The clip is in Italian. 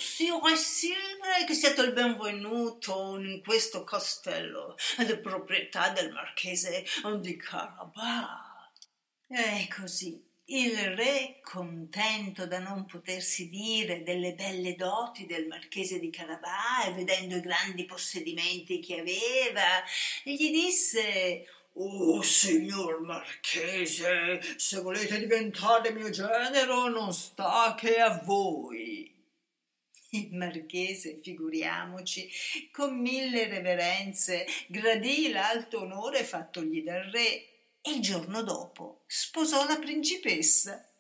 sire, sire, che siate il benvenuto in questo castello di proprietà del marchese di Carabas. E così il re, contento da non potersi dire delle belle doti del marchese di Carabas e vedendo i grandi possedimenti che aveva, gli disse: «Oh, signor marchese, se volete diventare mio genero non sta che a voi». Il marchese, figuriamoci, con 1000 reverenze gradì l'alto onore fattogli dal re e il giorno dopo sposò la principessa.